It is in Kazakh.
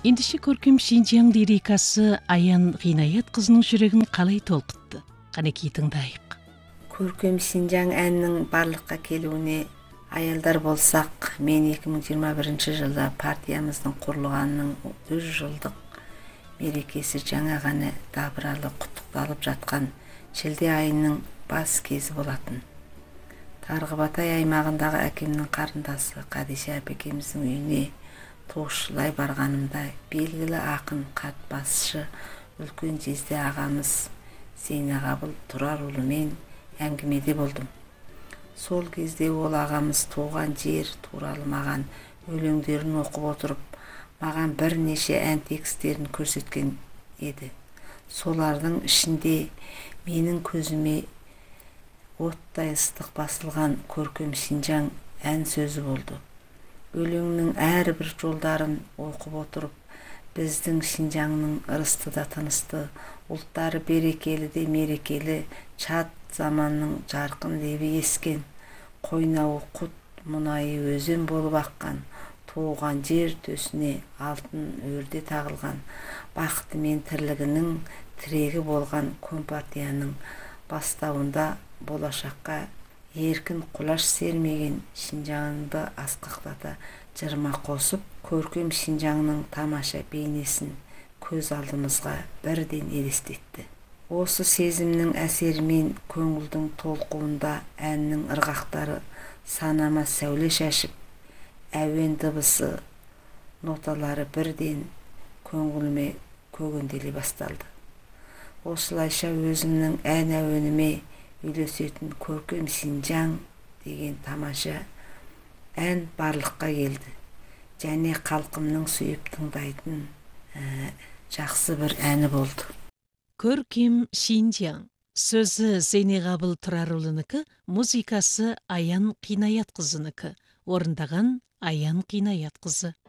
Ендеше көркем Шинжаң лирикасы Аян Ғинаят қызының жүрегін қалай толқытты? Қанекей тыңдайық. Көркем Шинжаң әннің барлыққа келуіне аялдар болсақ, мен 2021 жылда партиямыздың құрылғанының 100 жылдық мерекесі жаңа ғана дабыралы құттықталып жатқан шілде айының бас кезі болатын. Тарғыбатай аймағындағы әкемнің қарындасы Қадиша әпекеміздің үйіне тоғышылай барғанымда белгілі ақын қатбасшы үлкен жезде ағамыз Зейнағабыл Тұрарұлымен әңгімеде болдым. Сол кезде ол ағамыз туған жер туралы маған өлеңдерін оқып отырып, маған бірнеше ән текстерін көрсеткен еді. Солардың ішінде менің көзіме оттай ыстық басылған көркем Шинжаң ән сөзі болды. Өлеңнің әрбір жолдарын оқып отырып, біздің Шинжаңның ырысты да тынысты, ұлттары берекелі де мерекелі, чат заманның жарқын лебі ескен, қойнауы құт, мұнайы өзен болып аққан, туған жер төсіне алтын өрде тағылған, бақыты мен тірлігінің тірегі болған Компартияның бастауында болашаққа еркін құлаш сермеген Шинжаңды асқақтата жырма қосып, көркем Шинжаңның тамаша бейнесін көз алдымызға бірден елестетті. Осы сезімнің әсерімен көңілдің толқуында әннің ырғақтары санама сәуле шашып, әуен дыбысы ноталары бірден көңіліме көгенделе басталды. Осылайша өзімнің ән әуеніме үйлесетін көркем Шинжаң деген тамаша ән барлыққа келді. Және халқымның сүйіп тыңдайтын жақсы бір әні болды. Көркем Шинжаң. Сөзі Зейнағабыл Тұрарұлынікі, музыкасы Аян Ғинаят қызынікі. Орындаған Аян Ғинаят қызы.